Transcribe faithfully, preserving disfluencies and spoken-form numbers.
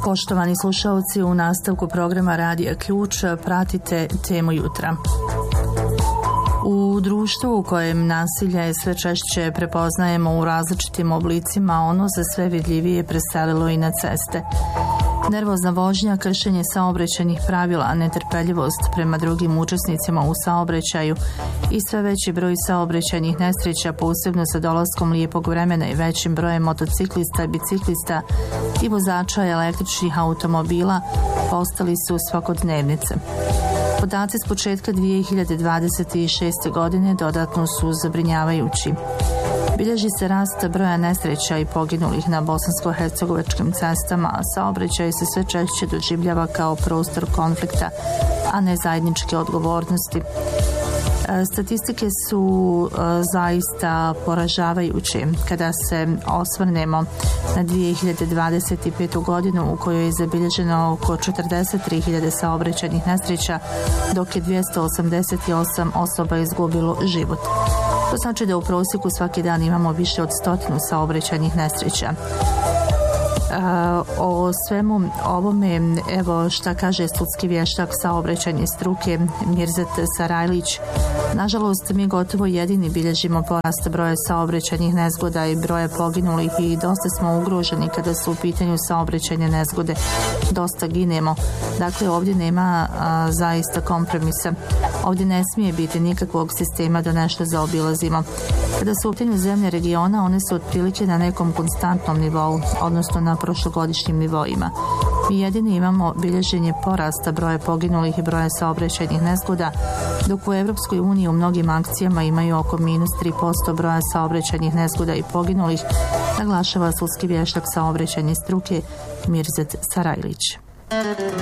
Poštovani slušalci, u nastavku programa Radija Ključ pratite temu jutra. U društvu u kojem nasilje sve češće prepoznajemo u različitim oblicima, ono se sve vidljivije preselilo i na ceste. Nervozna vožnja, kršenje saobraćajnih pravila, netrpeljivost prema drugim učesnicima u saobraćaju i sve veći broj saobraćajnih nesreća, posebno sa dolaskom lijepog vremena i većim brojem motociklista i biciklista i vozača električnih automobila, postali su svakodnevnice. Podaci s početka dvije hiljade dvadeset šeste. godine dodatno su zabrinjavajući. Bilježi se rast broja nesreća i poginulih na bosansko-hercegovačkim cestama, a saobraćaj se sve češće doživljava kao prostor konflikta, a ne zajedničke odgovornosti. Statistike su zaista poražavajuće kada se osvrnemo na dvije hiljade dvadeset petu. godinu u kojoj je zabilježeno oko četrdeset tri hiljade saobraćajnih nesreća, dok je dvjesto osamdeset osam osoba izgubilo život. To znači da u prosjeku svaki dan imamo više od stotinu saobraćajnih nesreća. O svemu ovome, evo šta kaže sudski vještak saobraćajne struke Mirzet Sarajlić. Nažalost, mi gotovo jedini bilježimo porast broja saobraćajnih nezgoda i broja poginulih i dosta smo ugroženi kada su u pitanju saobraćajne nezgode. Dosta ginemo. Dakle, ovdje nema a, zaista kompromisa. Ovdje ne smije biti nikakvog sistema da nešto zaobilazimo. Kada su u pitanju zemlje regiona, one su otprilike na nekom konstantnom nivou, odnosno na prošlogodišnjim nivoima. Mi jedini imamo bilježenje porasta broja poginulih i broja saobraćajnih nezgoda, dok u Evropskoj uniji u mnogim akcijama imaju oko minus tri posto broja saobraćajnih nezgoda i poginulih, naglašava sudski vještak saobraćajne struke Mirzet Sarajlić.